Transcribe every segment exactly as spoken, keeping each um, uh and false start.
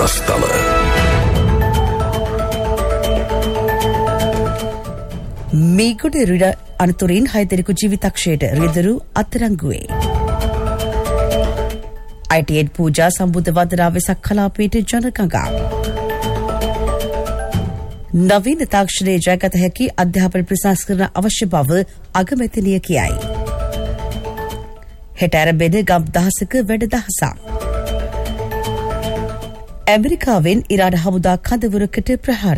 රස්තල. මීගොඩ රිඩ අනතුරින් හය දෙනෙකු ජීවිතක්ෂයට රියදුරු අත්අඩංගුවේ. අයි T aid පූජා සම්බුද්ධ වන්දනා වෙසක් කලාපයට ජනගඟා. නවීන තාක්ෂණයේ ජයගත හැකි අධ්‍යාපන ප්‍රසංස්කරණ අවශ්‍ය බව අගමැතිනිය කියයි. හෙට ඇරඹෙන ගම් දහසක වැඩ දහසක්. ඇමරිකාවෙන් ඉරාන හමුදා කඳවුරකට ප්‍රහාර.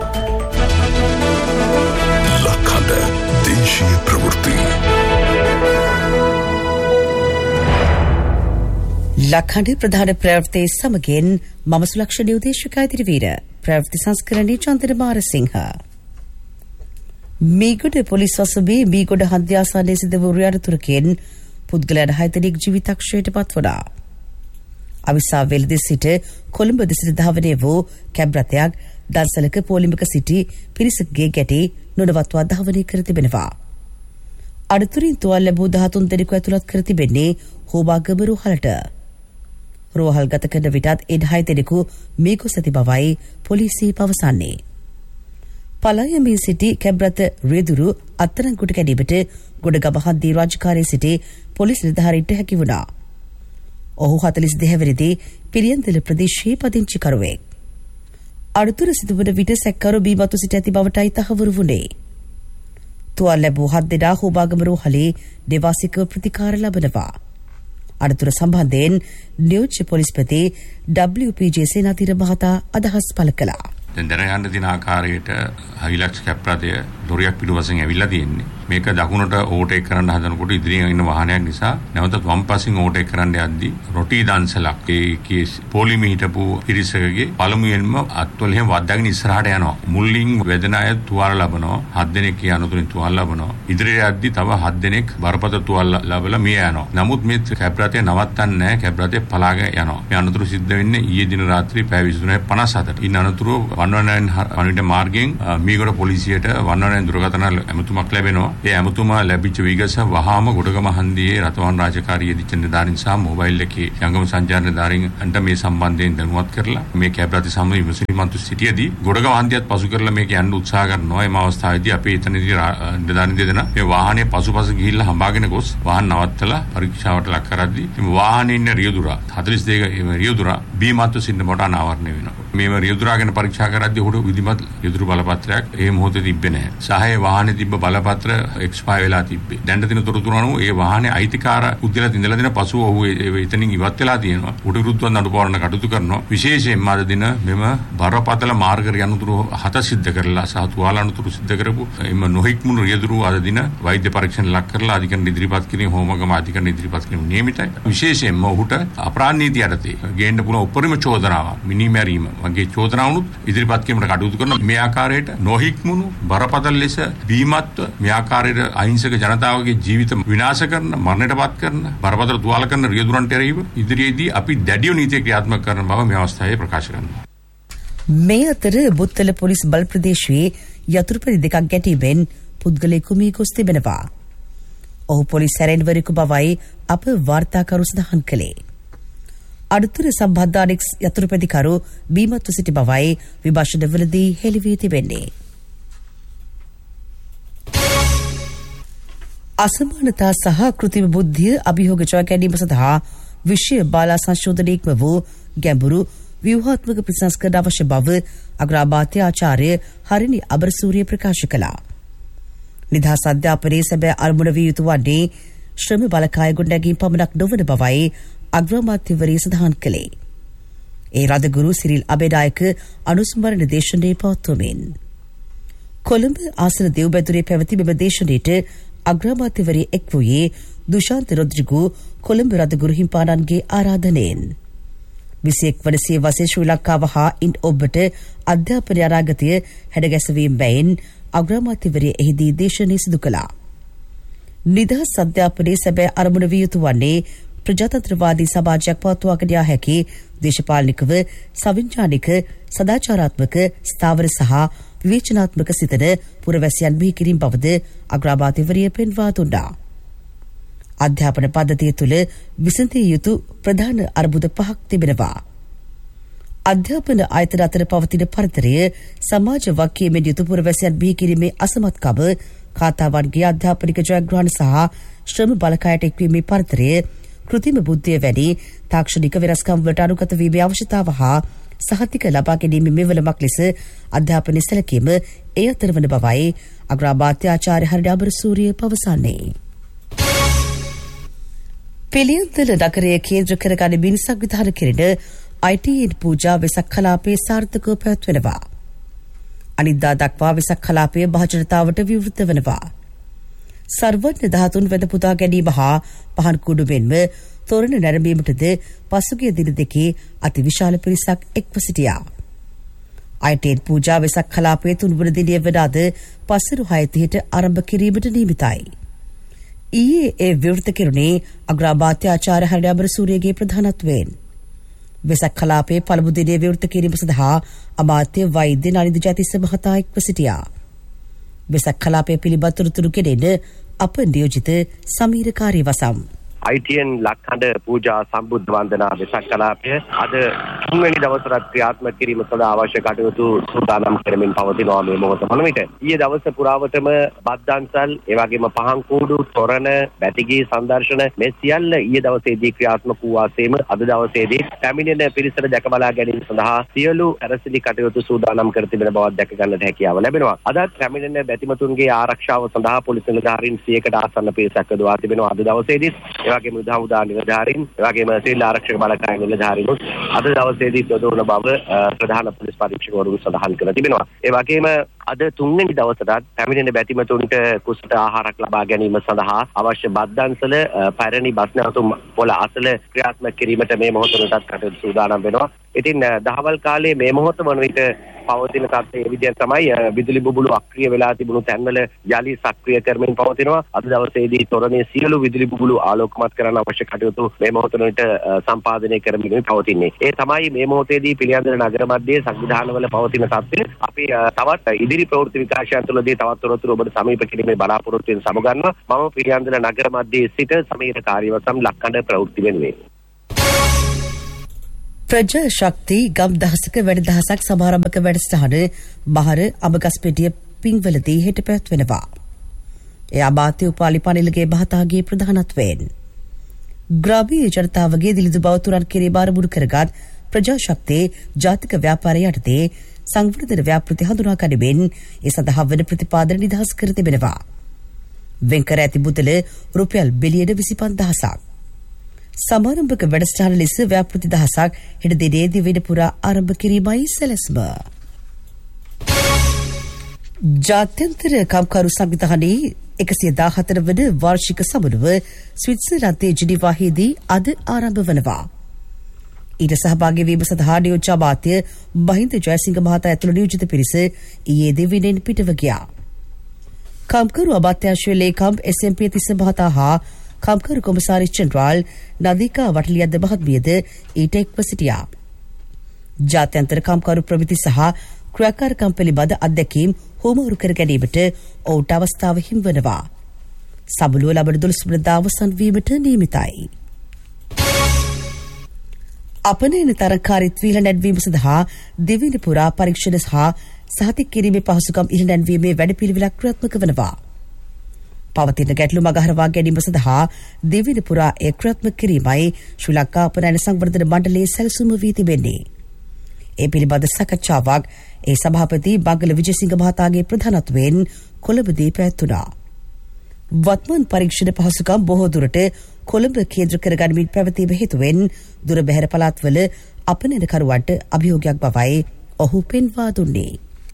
ලක්හඬ දේශීය ප්‍රවෘත්ති. ලක්හඬ ප්‍රධාන ප්‍රවෘත්ති සමගින් මම සුලක්ෂණ උදේශිකා ඉදිරිවීර. ප්‍රවෘත්ති සංස්කරණයේ චන්දන මාරසිංහ. මීගොඩ පොලිස් වසමේ මීගොඩ හන්දියාසනයේ සිදු වූ රියදුරකින් පුද්ගලයන් හය දෙනෙක් ජීවිතක්ෂයට පත් වුණා. අවිස්සාවේලදී සිට කොළඹ දෙසට ධාවනය වූ කැබ් රථයක් දන්සලක පොලිමක සිටි පිරිසකගේ ගැටි නොනවත්වා ධාවනය කර තිබෙනවා. අනතුරින් තුවාල ලැබූ දහතුන් දෙනෙකු ඇතුළත් කර තිබෙන්නේ හෝබාගම රෝහලට. රෝහල් ගත කරන විටත් එන් හය දෙනෙකු මිය ගොස් ඇති බවයි පොලිසිය පවසන්නේ. පලායමේ සිටි කැබ් රථ රියදුරු අත්අඩංගුවට ගැනීමට ගොඩගම හන්දියේ රාජකාරියේ සිටි පොලිස් නිලධාරීන්ට හැකි වුණා. ඔහු හතළිස් දෙක වෙනිදී පිරියන්දල ප්‍රදේශයේ පදිංචිකරුවෙක්. අනතුර සිදුවන විට සැකකරු බීමත්ව සිට ඇති බවටයි තහවුරු වුණේ. තුවාල ලැබූ හත් දෙනා හෝබාගම රෝහලේ නිවාසිකව ප්‍රතිකාර ලබනවා. අනතුර සම්බන්ධයෙන් නියෝජ්‍ය පොලිස්පති ඩබ්ලිව් පී ජේ සේනාධීර මහතා අදහස් පළ කළා. දැන් දැනගන්න දින ආකාරයට හයිලක්ස් කැප් රථය ලොරියක් පිටුපසින් ඇවිල්ලා තියෙන්නේ. මේක දකුණට ඕවර්ටේක් කරන්න හදනකොට ඉදිරියෙන් ඉන්න වාහනයක් නිසා නැවතත් වම් පසින් ඕවර්ටේක් කරන්න යද්දී රොටි දන්සලක් ඒකේ පොලිමේ හිටපු පිරිසකගේ පළමුවෙන්ම අත්වලින් වද්දාගෙන ඉස්සරහට යනවා. මුල්ලින් වේදන අය තුවාල ලබනවා. හත් දෙනෙක් ඒ අනතුරින් තුවාල ලබනවා. ඉදිරියට යද්දී තව හත් දෙනෙක් බරපතල තුවාල ලබලා මිය යනවා. නමුත් මේ කැප් රථය නවත්තන්නේ නැහැ. කැප් රථය පලාගෙන යනවා. මේ අනතුරු සිද්ධ වෙන්නේ ඊයේ දින රාත්‍රී පැය විසි තුනයි පනස් හතට. ඉන්න අනතුරු වන්වනයන් අනිට මාර්ගයෙන් මීගොඩ පොලිසියට වන්වනයන් දුරකථන ඇමතුමක් ලැබෙනවා. ඒ ඇමතුම ලැබිච්ච විගස වහාම ගොඩගම හන්දියේ රතවන් රාජකාරියේ දිච්ච නිලධාරීන් සහ මොබයිල් එකේ යංගම සංචාර නිලධාරීන්ට මේ සම්බන්ධයෙන් දැනුවත් කරලා මේ කැබ් රථය සමග විමසීමන්තු සිටියේදී ගොඩගම හන්දියත් පසු කරලා මේක යන්න උත්සාහ කරනවා. එම අවස්ථාවේදී අපි එතනදී නිලධාරීන් දෙදෙනා මේ වාහනේ පසුපස ගිහිල්ලා හඹාගෙන ගොස් වාහන නවත්තලා පරීක්ෂාවට ලක් කරද්දී මේ වාහනේ ඉන්න රියදුරා හතළිස් දෙක රියදුරා බීමත්ව සිටින බවට අනාවරණය වෙනවා. මේව රියදුරා ගැන පරීක්ෂා කරද්දී ඔහුට විධිමත් රියදුරු බලපත්‍රයක් ඒ මොහොතේ තිබ්බේ නැහැ. සහ ඒ වාහනේ තිබ්බ බලපත්‍ර එක්ස්පයර් වෙලා තිබ්බේ. දැන් දින තොරතුරු අනුව ඒ වාහනේ අයිතිකාර උද්දලත් ඉඳලා දින පසුව ඔහු එතනින් ඉවත් වෙලා තියෙනවා. උඩ විරුද්ධව නඩුපවරණ කටයුතු කරනවා. විශේෂයෙන්ම අද දින මෙම බරපතල මාර්ග යනුතුරු හත සිද්ධ කරලා සහ තුවාල අනුතුරු සිද්ධ කරපු එම නොහික්මුණු රියදුරු අද දින වෛද්‍ය පරීක්ෂණ ලක් කරලා අධිකරණ ඉදිරිපත් කිරීම හෝමගම අධිකරණ ඉදිරිපත් කිරීම නියමිතයි. විශේෂයෙන්ම ඔහුට අපරාධ නීතිය යටතේ ගේන්න පුළුවන් උපරිම චෝදනාව මිනිමැරීම වගේ චෝදනාවනුත් ඉදිරිපත් කිරීමට කටයුතු කරන මේ ආකාරයට නොහික්මුණු බරපතල ලෙස බීමත්ව මේ ආකාරයට අහිංසක ජනතාවගේ ජීවිත විනාශ කරන මරණයටපත් කරන බරපතල තුවාල කරන රියදුරන්ට එරෙහිව ඉදිරියේදී අපි දැඩිව නීතිය ක්‍රියාත්මක කරන බව මේ අවස්ථාවේ ප්‍රකාශ කරනවා. මේ අතර බුත්තල පොලිස් බල ප්‍රදේශයේ යතුරුපැදි දෙකක් ගැටීමෙන් පුද්ගලයෙකු මිය ගොස් තිබෙනවා. ඔහු පොලිස් සැරෙන්වරයෙකු බවයි අප වාර්තාකරු සඳහන් කළේ. අනුතර සම්බන්ධානෙක් යතුරුපැදිකරු බීමත්ව සිටි බවයි විභාෂණවලදී හෙළි වී තිබෙන්නේ. අසමානතා සහ කෘත්‍රිම බුද්ධිය අභියෝග ජය ගැනීම සඳහා විශ්ව බාලා සංශෝධනයක්ම වූ ගැඹුරු ව්‍යුහාත්මක ප්‍රතිසංස්කරණ අවශ්‍ය බව අග්‍රාමාත්‍ය ආචාර්ය හරිනි අබරසූරිය ප්‍රකාශ කළා. නිදහස් අධ්‍යාපනයේ සැබෑ අරමුණ විය යුතු වන්නේ ශ්‍රම බලකාය ගොඩනැගීම් පමණක් නොවන බවයි අග්‍රාමාත්‍යවරිය සඳහන් කළේ. ඒ රදගුරු සිරිල් අබේනායක අනුස්මරණ දේශනයේ පවත්වමින් කොළඹ ආසන දෙව්බැදුරේ පැවති මෙම දේශනයට අග්‍රාමාත්‍යවරිය එක් වූයේ දුෂාන්ත රොද්රිගු කොළඹ රදගුරු හිම්පාණන්ගේ ආරාධනයෙන්. විසිඑක් වන සියවසේ ශ්‍රී ලංකාව හා ඉන් ඔබට අධ්‍යාපන අනාගතය හැඩගැසවීම බැයින් අග්‍රාමාත්‍යවරිය එහිදී දේශනය සිදු කළා. නිදහස් අධ්‍යාපනයේ සැබෑ අරමුණ විය යුතු වන්නේ ප්‍රජාතන්ත්‍රවාදී සමාජයක් පවත්වාගෙන යා හැකි දේශපාලනිකව සවිඥානික සදාචාරාත්මක ස්ථාවර සහ විවේචනාත්මක සිතන පුරවැසියන් බිහි කිරීම බවද අග්‍රාමාත්‍යවරිය පෙන්වා දුන්නා. අධ්‍යාපන පද්ධතිය තුළ විසඳිය යුතු ප්‍රධාන අර්බුද පහක් තිබෙනවා. අධ්‍යාපන ආයතන අතර පවතින පරතරය සමාජ වාක්‍යයෙන් යුතු පුරවැසියන් බිහි කිරීමේ අසමත්කම කාතාවන්ගේ අධ්‍යාපනික ජයග්‍රහණ සහ ශ්‍රම බලකායට එක්වීමේ පරතරය කෘතිම බුද්ධිය වැඩි තාක්ෂණික වෙනස්කම් වලට අනුගත වීමේ අවශ්‍යතාව හා සහතික ලබා ගැනීමේ මෙවලමක් ලෙස අධ්‍යාපනයේ සැලකීම ඒ අතරවන බවයි අග්‍රාමාත්‍ය ආචාර්ය හරිඩ අමරසූරිය පවසන්නේ. පිළියන්තල නගරය කේන්ද්‍ර කරගනිමින් සංවිධානය කෙරෙන I T N පූජා වෙසක් කලාපයේ සාර්ථකව පැවැත්වෙනවා. අනිද්දා දක්වා වෙසක් කලාපය මහජනතාවට විවෘත වෙනවා. සර්වඥ ධාතුන් වෙද පුදා ගැනීම හා පහන් කුඩු මෙන්ම තොරණ නැරඹීමටද පසුගිය දින දෙකේ අතිවිශාල පිරිසක් එක්ව සිටියා. I T N පූජා වෙසක් කලාපයේ තුන්වන දිනය වන අද පසරු හය තිහට ආරම්භ කිරීමට නියමිතයි. ඊයේ ඒ විවෘත කෙරුණේ අග්‍රාමාත්‍ය ආචාර්ය හරිඩ අමරසූරියගේ ප්‍රධානත්වයෙන්. වෙසක් කලාපයේ පළමු දිනයේ විවෘත කිරීම සඳහා අමාත්‍ය වෛද්‍ය නලින්ද ජයතිස්ස මහතා එක්ව සිටියා. වෙසක් කලාපයේ පිළිබඳ තොරතුරු කෙරෙන අප නියෝජිත සමීර කාර්යවසම්. I T N ලක්හඬ පූජා සම්බුද්ධ වන්දනා වෙසක් කලාපය අද තුන්වෙනි දවසට ක්‍රියාත්මක කිරීම සඳහා අවශ්‍ය කටයුතු සූදානම් කරමින් පවතිනවා මේ මොහොත වන විට. ඊයේ දවස පුරාවටම බද්දන්සල්, ඒ වගේම පහන් කූඩු, තොරණ, බැතිගී සංදර්ශන මේ සියල්ල ඊයේ දවසේදී ක්‍රියාත්මක වූ වාසයේම අද දවසේදී පැමිණෙන පිරිසට දැක බලා ගැනීම සඳහා සියලු ඇරසිලි කටයුතු සූදානම් කර තිබෙන බවක් දැක ගන්නට හැකියාව ලැබෙනවා. අදත් පැමිණෙන බැතිමතුන්ගේ ආරක්ෂාව සඳහා පොලිස් නිලධාරීන් සියයකට ආසන්න පිරිසක් යොදවා තිබෙනවා අද දවසේදී. ඒ වගේම උදා නිලධාරීන්, ඒ වගේම සිවිල් ආරක්ෂක බලකාය නිලධාරීන් අද දවසේදී යොදවන බව ප්‍රධාන පොලිස් පරීක්ෂකවරුන් සඳහන් කර තිබෙනවා. ඒ වගේම අද තුන්වෙනි දවසටත් පැමිණෙන බැතිමතුන්ට කුසට ආහාරක් ලබා ගැනීම සඳහා අවශ්‍ය බද්දන්සල පැරණි බස් නැවතුම් පොළ අසල ක්‍රියාත්මක කිරීමට මේ මොහොතටත් කටයුතු සූදානම් වෙනවා. ඉතින් දහවල් කාලයේ මේ මොහොත වන විට පවතින තත්ත්වය ඒ විදිහට තමයි විදුලි බුබුලු අක්‍රිය වෙලා තිබුණු තැන්වල යලි සක්‍රිය කරමින් පවතිනවා. අද දවසේදී තොරණේ සියලු විදුලි බුබුලු ආලෝකමත් කරන්න අවශ්‍ය කටයුතු මේ මොහොත වලට සම්පාදනය කරමින් පවතින්නේ. ඒ තමයි මේ මොහොතේදී පිළියන්දල නගර මැදයේ සංවිධානවල පවතින තත්ත්වය. අපි තවත් ඉදිරි ප්‍රවෘත්ති විකාශයන් තුළදී තවත් තොරතුරු ඔබට සමීප කිරීමේ බලාපොරොත්තු වෙන සමගන්නවා. මම පිළියන්දල නගර මැදයේ සිට සමීර කාර්යවසම් ලක්කඩ ප්‍රවෘත්ති වෙනුවෙන්. ප්‍රජා ශක්ති ගම් දහසක වැඩ දහසක් සමාරම්භක වැඩසටහන බහර අබගස්පෙටිය පින්වලදී හෙට පැවැත්වෙනවා. එය අමාත්‍ය උපාලි පනිලගේ මහතාගේ ප්‍රධානත්වයෙන්. ග්‍රාමීය ජනතාවගේ දිලිඳු බව තුරන් කිරීම ආරමුණු කරගත් ප්‍රජා ශක්තියේ ජාතික ව්‍යාපාරය යටතේ සංවර්ධන ව්‍යාපෘති හඳුනා ගනිමින් ඒ සඳහා වන ප්‍රතිපාදන නිදහස් කර තිබෙනවා. වෙන්කර ඇති මුදල රුපියල් බිලියන විසිපන්දහසක්. සමාරම්භක වැඩසටහන ලෙස ව්‍යාපෘති දහසක් හෙට දිනේ දිවෙන පුරා ආරම්භ කිරීමයි සැලැස්ම. ජාත්‍යන්තර කම්කරු සංවිධානයේ එකසිය දාහතර වන වාර්ෂික සමුළුව ස්විට්සර්ලන්තයේ ජිනීවාහිදී අද ආරම්භ වනවා. ඊට සහභාගී වීම සඳහා නියෝජ්‍ය අමාත්‍ය මහින්ද ජයසිංහ මහතා ඇතුළු නියෝජිත පිරිස ඊයේ දිවිනෙන් පිටව ගියා. කම්කරු අමාත්‍යාංශයේ ලේකම් එස් එම් පී තිස්ස මහතා හා කම්කරු කොමසාරිස් ජෙනරාල් නදිකා වටලියද්ද මහත්මියද ඊට එක්ව සිටියා. ජාත්‍යන්තර කම්කරු ප්‍රමිති සහ ක්‍රියාකාරකම් පිළිබඳ අත්දැකීම් හෝමාරු කර ගැනීමට ඔවුන්ට අවස්ථාව හිමිවනවා. සමුළුව ලබන දොළොස් වෙනිදා අවසන් වීමට නියමිතයි. අපනයන තරකාරීත්වය ඉහළ නැන්වීම සඳහා දෙවෙනි පුරා පරීක්ෂණ සහ සහතික කිරීමේ පහසුකම් ඉහළ නැන්වීමේ වැඩපිළිවෙලක් ක්‍රියාත්මක වනවා. පවතින ගැටලු මගහරවා ගැනීම සඳහා දෙවෙනි පුරා එය ක්‍රියාත්මක කිරීමයි ශ්‍රී ලංකා අපනයන සංවර්ධන මණ්ඩලයේ සැලසුම වී තිබෙන්නේ. ඒ පිළිබඳ සාකච්ඡාවක් ඒ සභාපති බග්ගල විජේසිංහ මහතාගේ ප්‍රධානත්වයෙන් කොළඹදී පැවැත්වුණා. වත්මන් පරීක්ෂණ පහසුකම් බොහෝ දුරට කොළඹ කේන්ද්‍ර කරගනිමින් පැවතීම හේතුවෙන් දුර බැහැර පළාත්වල අපනයනකරුවන්ට අභියෝගයක් බවයි ඔහු පෙන්වා දුන්නේ.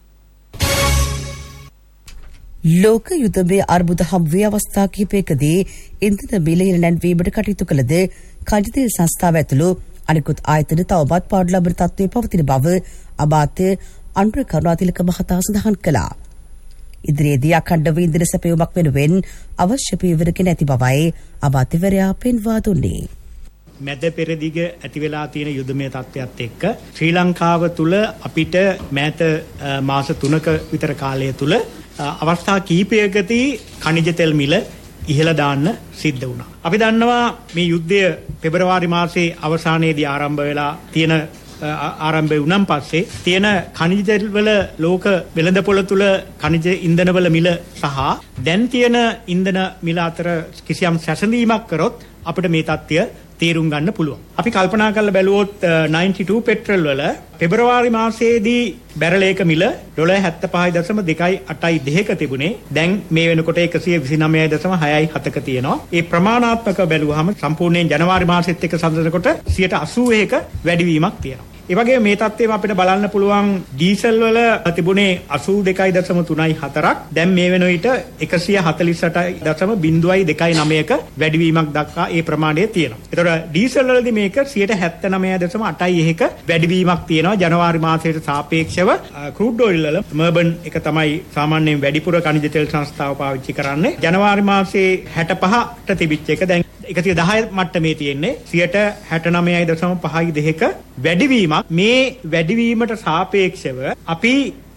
ලෝක යුද්ධමය අර්බුද හමුවේ අවස්ථා කිහිපයකදී ඉන්ධන මිල ඉහළ නැන්වීමට කටයුතු කළද කජතෙල් සංස්ථාව ඇතුළු අනිකුත් ආයතන තවමත් පාඩු ලබන තත්ත්වයේ පවතින බව අමාත්‍ය අනුර කරුණාතිලක මහතා සඳහන් කළා. ඉදිරියේදී අඛණ්ඩව ඉන්ධන සැපයුමක් වෙනුවෙන් අවශ්‍ය පියවරක නැති බවයි අමාත්‍යවරයා පෙන්වා දුන්නේ. මැද පෙරදිග ඇති වෙලා තියෙන යුද්ධමය තත්ත්වයක් එක්ක ශ්‍රී ලංකාව තුල අපිට මෑත මාස තුනක විතර කාලය තුල අවස්ථා කිහිපයකදී ඛනිජ තෙල් මිල ඉහළ දාන්න සිද්ධ වුණා. අපි දන්නවා මේ යුද්ධය පෙබරවාරි මාසයේ අවසානයේදී ආරම්භ වෙලා තියෙන ආරම්භ වුණාන් පස්සේ තියෙන ඛනිජ තෙල් වල ලෝක වෙළඳපොළ තුල ඛනිජ ඉන්ධන වල මිල සහ දැන් තියෙන ඉන්ධන මිල අතර කිසියම් සැසඳීමක් කරොත් අපිට මේ තත්ත්වය තේරුම් ගන්න පුළුවන්. අපි කල්පනා කරලා බැලුවොත් ninety two පෙට්‍රල් වල පෙබරවාරි මාසයේදී බැරල් එක මිල ඩොලර් හැත්තෑ පහයි දශම දෙකයි අටයි දෙක තිබුණේ. දැන් මේ වෙනකොට එකසිය විසිනවයයි දශම හයයි හතක තියෙනවා. ඒ ප්‍රමාණාත්මක බැලුවහම සම්පූර්ණයෙන් ජනවාරි මාසෙත් එක්ක සම්බන්ධනකොට සියයට අසූවක වැඩිවීමක් තියෙනවා. ඒ වගේම මේ තත්ත්වය අපිට බලන්න පුළුවන් ඩීසල් වල තිබුණේ අසූ දෙකයි දශම තුනයි හතරක් දැන් මේ වෙන විට එකසිය හතළිස් අටයි දශම බිංදුවයි දෙකයි නවයක වැඩිවීමක් දක්වා ඒ ප්‍රමාණය තියෙනවා. ඒතර ඩීසල් වලදී මේක සියයට හැත්තෑ නවය දශම අටයි එක වැඩිවීමක් තියෙනවා ජනවාරි මාසයට සාපේක්ෂව. ක්‍රූඩ් ඔයිල් වල මර්බන් එක තමයි සාමාන්‍යයෙන් වැඩිපුර ඛනිජ තෙල් සංස්ථාව පාවිච්චි කරන්නේ. ජනවාරි මාසයේ හැට පහට තිබිච්ච එක දැන් එකසිය දහය මට්ටමේ තියෙන්නේ සියයට හැට නවයයි දශම පහයි දෙක වැඩිවීමක්. මේ වැඩිවීමට සාපේක්ෂව අපි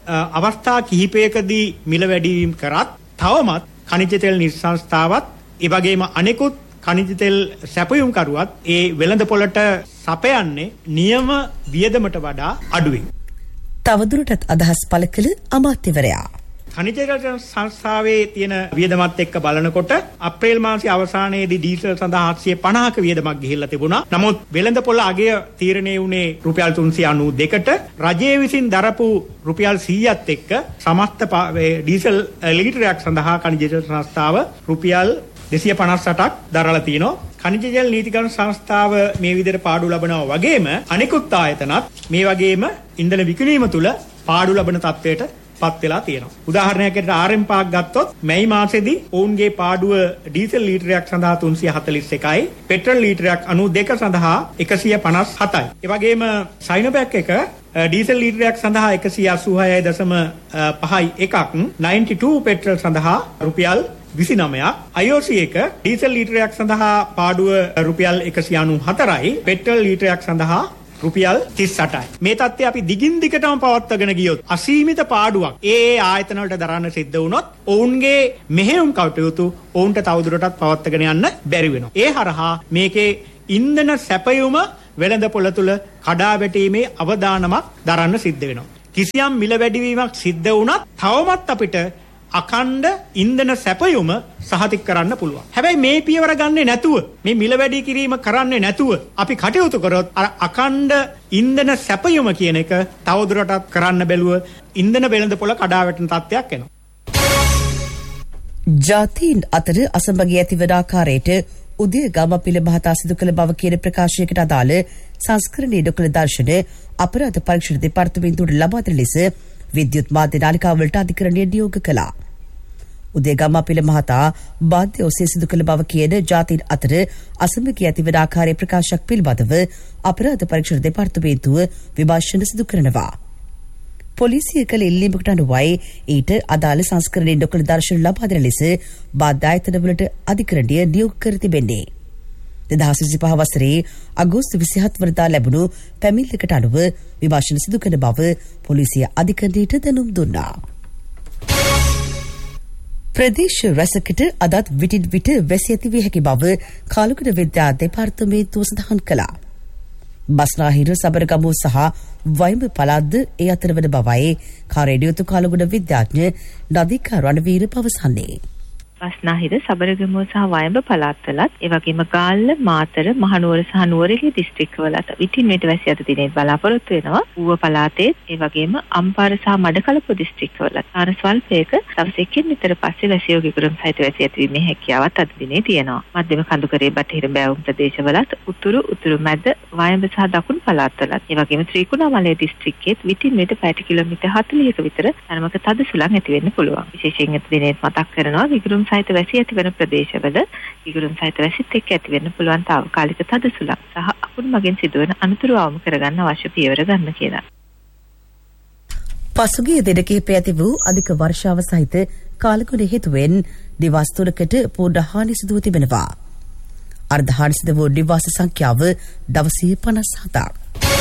අවස්ථා කිහිපයකදී මිල වැඩිවීම කරත් තවමත් ඛනිජ තෙල් නිර්සංස්ථාවත් ඒ වගේම අනෙකුත් ඛනිජ තෙල් සැපයුම් කරුවත් ඒ වෙළඳ පොළට සපයන්නේ නියම වියදමට වඩා අඩුයි. තවදුරටත් අදහස් පළ කළ අමාත්‍යවරයා ඛනිජ තෙල් සංස්ථාවේ තියෙන වියදමත් එක්ක බලනකොට අප්‍රේල් මාසයේ අවසානයේදී ඩීසල් සඳහා හත්සිය පනහක වියදමක් ගිහිල්ලා තිබුණා. නමුත් වෙළඳ පොළ අගය තීරණය වුණේ රුපියල් තුන්සිය අනූදෙකට. රජය විසින් දරපු රුපියල් සීයත් එක්ක සමස්ත ඩීසල් ලීටරයක් සඳහා ඛනිජ තෙල් සංස්ථාව රුපියල් දෙසිය පනස් අටක් දරලා තිනවා. ඛනිජ තෙල් නීතිකරණ සංස්ථාව මේ විදිහට පාඩු ලබනවා වගේම අනිකුත් ආයතනත් මේ වගේම ඉන්ධන විකිණීම තුල පාඩු ලබන තත්ත්වයට පත් වෙලා තියෙනවා. උදාහරණයක් ඇරෙට ආර් එම් පාක් ගත්තොත් මැයි මාසෙදී ඔවුන්ගේ පාඩුව ඩීසල් ලීටරයක් සඳහා තුන්සිය හතළිස් එකයි, පෙට්‍රල් ලීටරයක් අනූදෙක සඳහා එකසිය පනස් හතයි. ඒ වගේම සයිනෝබැක් එක ඩීසල් ලීටරයක් සඳහා එකසිය අසූහයයි දශම පහයි එකක්, ninety two පෙට්‍රල් සඳහා රුපියල් විසිනවයක්, ආයි ඕ සී එක ඩීසල් ලීටරයක් සඳහා පාඩුව රුපියල් එකසිය අනූහතරයි, පෙට්‍රල් ලීටරයක් සඳහා රුපියල් තිස් අටයි. මේ තත්ත්වය අපි දිගින් දිගටම පවත්වාගෙන ගියොත් අසීමිත පාඩුවක් ඒ ඒ ආයතන වලට දරන්න සිද්ධ වුණොත් ඔවුන්ගේ මෙහෙයුම් කටයුතු ඔවුන්ට තවදුරටත් පවත්වාගෙන යන්න බැරි වෙනවා. ඒ හරහා මේකේ ඉන්ධන සැපයුම වෙළඳපොළ තුල කඩා වැටීමේ අවදානමක් දරන්න සිද්ධ වෙනවා. කිසියම් මිල වැඩිවීමක් සිද්ධ වුණත් තවමත් අපිට අඛණ්ඩ ඉන්ධන සැපයුම සහතික කරන්න පුළුවන්. හැබැයි මේ පියවර ගන්නේ නැතුව මේ මිල වැඩි කිරීම කරන්නේ නැතුව අපි කටයුතු කරොත් අර අඛණ්ඩ ඉන්ධන සැපයුම කියන එක තවදුරටත් කරන්න බැලුව ඉන්ධන වෙළඳපොළ කඩා වැටෙන තත්ත්වයක් එනවා. ජාතීන් අතර අසමගිය ඇතිවන ආකාරයට උදය ගාමපිල මහතා සිදු කළ බව කියන ප්‍රකාශයකට අදාළ සංස්කරණයේ ඩොකල දර්ශන අපරාධ පරීක්ෂණ දෙපාර්තමේන්තුවට ලබා දෙන ලෙස විද්‍යුත් මාධ්‍ය නාලිකාවලට අධිකරණය නියෝග කළා. උදය ගාමපිල මහතා බාධ්‍ය ඔස්සේ සිදු කළ බව කියන ජාතීන් අතර අසමගිය ඇතිවන ආකාරයේ ප්‍රකාශයක් පිළිබඳව අපරාධ පරීක්ෂණ දෙපාර්තමේන්තුව විමර්ශන සිදු කරනවා. පොලිසිය කළ ඉල්ලීමකට අනුවයි ඊට අදාළ සංස්කරණයේ ඩොකල දර්ශන ලබා දෙන ලෙස බාධ්‍ය ආයතනවලට අධිකරණය නියෝග කර තිබෙන්නේ. දෙදහස් විසිපහ වසරේ අගෝස්තු විසිහත් වනදා ලැබුණු පැමිණිල්ලකට අනුව විමර්ශන සිදු කරන බව පොලිසිය අධිකරණයට දැනුම් දුන්නා. ප්‍රදේශ රැසකට අදත් විටින් විට වැසි ඇති විය හැකි බව කාලුකඩ විද්‍යා දෙපාර්තමේන්තුව සඳහන් කළා. බස්නාහිර සබරගමුව සහ වයිඹ පළාත්ද ඒ අතර වන බවයි කාර්යනියුතු කාලුකඩ විද්‍යාඥ නදිකා රණවීර පවසන්නේ. බස්නාහිර සබරගමුව සහ වයඹ පළාත්වලත් ඒ වගේම ගාල්ල මාතර මහනුවර සහ නුවරඑළිය දිස්ත්‍රික්කවලත් විටින් විට වැසි අත දිනේ බලාපොරොත්තු වෙනවා. ඌව පළාතේ ඒ වගේම අම්පාර සහ මඩකලපුව දිස්ත්‍රික්කවලත් ආර ස්වල්පයක දවස් එකකින් විතර පස්සේ වැසියෝ ගිගුරුම් සහිත වැසි ඇතිවීමේ හැකියාවක් අද දිනේ තියෙනවා. මධ්‍යම කඳුකරේ බටහිර බෑවුම් ප්‍රදේශවලත් උතුරු උතුරු මැද වයඹ සහ දකුණු පළාත්වලත් ඒ වගේම ත්‍රිකුණාමලය දිස්ත්‍රික්කයේත් විටින් විට පැයට කිලෝමීටර් හතළිහක විතර තරමක තද සුළං ඇති වෙන්න පුළුවන්. විශේෂයෙන් අද දිනේ මතක් කරනවා ගිගුරුම් සහිත වැසි ඇති වෙන ප්‍රදේශවල ගිගුරුම් සහිත වැසිත් එක්ක ඇති වෙන්න පුළුවන් తాවකාලික තද සුළං සහ අකුණු මගින් සිදුවන අනතුරු අවම කරගන්න අවශ්‍ය පියවර ගන්න කියලා. පසුගිය දින කිහිපය ඇති වූ අධික වර්ෂාව සහිත කාලගුණ හේතුවෙන් දිවස් තුනකට පූර්ණ හානි සිදුව තිබෙනවා. අර්ධ හානි සිදු වූ නිවාස සංඛ්‍යාව දවසේ පනස් හතක්.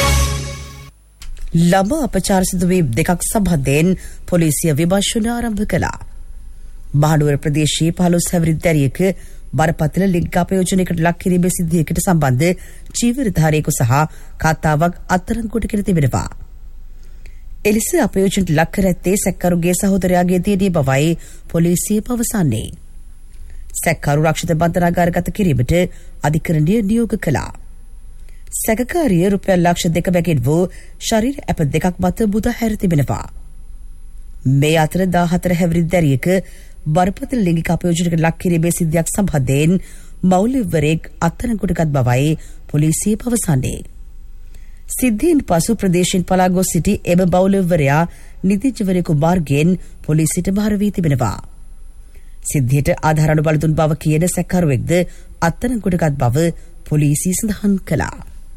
ළමා අපචාර සිදුවීම් දෙකක් සම්බන්ධයෙන් පොලිසිය විමර්ශන ආරම්භ කළා. මහනුවර ප්‍රදේශයේ පහළොස් හැවිරිදි දැරියක බරපතල ලිංගික අපයෝජනයකට ලක් කිරීමේ සිද්ධියකට සම්බන්ධ චීවරධාරියෙකු සහ කතාවක් අත්අඩංගුවට ගෙන තිබෙනවා. එලෙස අපයෝජනයට ලක් කර ඇත්තේ සැකකරුගේ සහෝදරයාගේ දියණිය බවයි පොලිසිය පවසන්නේ. සැකකරු රක්ෂිත බන්ධනාගාරගත කිරීමට අධිකරණය නියෝග කළා. සැකකාරිය රුපියල් ලක්ෂ දෙක බැගින් වූ ශරීර ඇප දෙකක් මත බුදා හැර තිබෙනවා. මේ අතර දාහතර හැවිරිදි දැරියක බරපතල ලිංගික අපයෝජනයකට ලක් කිරීමේ සිද්ධියක් සම්බන්ධයෙන් මෞලවිවරයෙක් අත්අඩංගුවටගත් බවයි පොලිසිය පවසන්නේ. සිද්ධියෙන් පසු ප්‍රදේශයෙන් පලා ගොස් සිටි එම මෞලවිවරයා නිතිජවරයෙකු මාර්ගයෙන් පොලිසියට බාර වී තිබෙනවා. සිද්ධියට ආධාර අනුබල දුන් බව කියන සැකකරුවෙක්ද අත්අඩංගුවටගත් බව පොලිසිය සඳහන් කළා.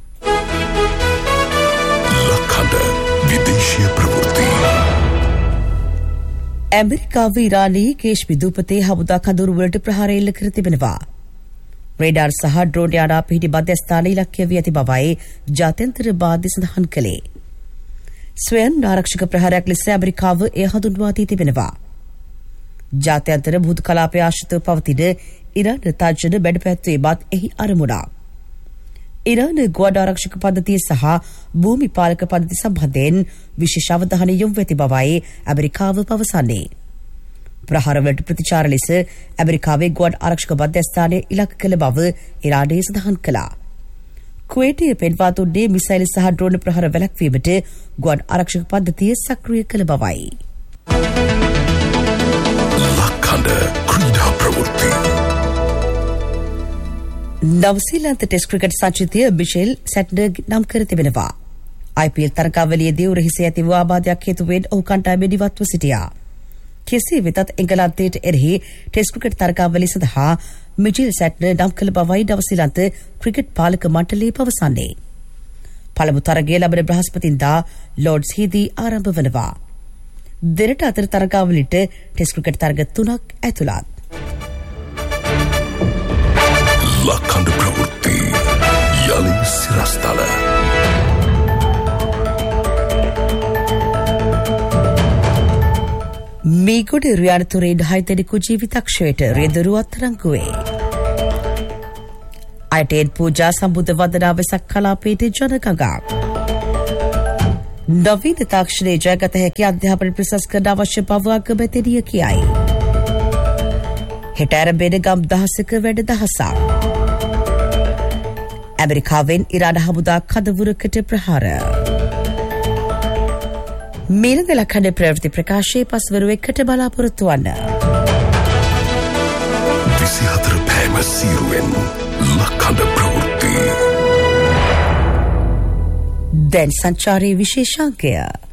ලක්හඬ විදේශීය ප්‍රවෘත්ති. ඇමරිකාවේ ඉරානයේ කේෂ් විදුපතේ හමුදා කඳවුරු වලට ප්‍රහාර එල්ල කර තිබෙනවා. රේඩාර් සහ ඩ්‍රෝන් යානා පිහිටි මධ්‍යස්ථාන ඉලක්කය වී ඇති බවයි ජාත්‍යන්තර මාධ්‍ය සඳහන් කළේ. ස්වයං ආරක්ෂක ප්‍රහාරයක් ලෙස ඇමරිකාව එය හඳුන්වා දී තිබෙනවා. ජාත්‍යන්තර බුදු කලාපය ආශ්‍රිතව පවතින ඉරාන තර්ජන බැඩපැත්වීමත් එහි අරමුණක්. ඉරාන ගුවන් ආරක්ෂක පද්ධතිය සහ භූමි පාලක පද්ධති සම්බන්ධයෙන් විශේෂ අවධානය යොමු ඇති බවයි ඇමරිකාව පවසන්නේ. ප්‍රහාරවලට ප්‍රතිචාර ලෙස ඇමරිකාවේ ගුවන් ආරක්ෂක මධ්‍යස්ථානය ඉලක්ක කළ බව ඉරානය සඳහන් කළා. කුවේටයේ පෙන්වා දුන්නේ මිසයිල් සහ ඩ්‍රෝන ප්‍රහාර වැළැක්වීමට ගුවන් ආරක්ෂක පද්ධතිය සක්‍රිය කළ බවයි. ලක්හඬ ක්‍රීඩා ප්‍රවෘත්ති. නවසීලන්ත ටෙස්ට් ක්‍රිකට් සංචිතය මිෂෙල් සැට්නර් නම් කර තිබෙනවා. I P L තරගාවලියේදී උරහිසේ ඇති වූ ආබාධයක් හේතුවෙන් ඔහු කණ්ඩායමේ දිවත්ව සිටියා. කෙසේ වෙතත් එංගලන්තයට එරෙහි ටෙස්ට් ක්‍රිකට් තරගාවලිය සඳහා මිෂෙල් සැට්නර් නම් කළ බවයි නවසීලන්ත ක්‍රිකට් පාලක මණ්ඩලය පවසන්නේ. පළමු තරගය ලබන බ්‍රහස්පතින්දා ලෝඩ්ස්හිදී ආරම්භ වනවා. දෙරට අතර තරගාවලියට ටෙස්ට් ක්‍රිකට් තරග තුනක් ඇතුළත්. ලක්හඬ ප්‍රවෘත්ති යලි සිරස්තල. මීගොඩ රියානතුරේ හය දෙනෙකු ජීවිතක්ෂයට රියදුරු අත්අඩංගුවේ. අයටෙන් පූජා සම්බුද්ධ වන්දනා වෙසක් කලාපයට ජනගඟක්. නවීන තාක්ෂණයේ ජයගත හැකි අධ්‍යාපන ප්‍රසස් කරන අවශ්‍ය බව අගමැතිනිය කියයි. හෙට ඇරඹෙන ගම් දහසක වැඩ දහසක්. ඇමරිකාවෙන් ඉරාන හමුදා කඳවුරකට ප්‍රහාර. මීළඟ ලක්හඬ ප්‍රවෘත්ති ප්‍රකාශයේ පස්වරු එකට බලාපොරොත්තු වන්න. විසිහතර පෑම සීරුවෙන් ලක්හඬ ප්‍රවෘත්ති. දැන් සංචාරයේ විශේෂාංකය.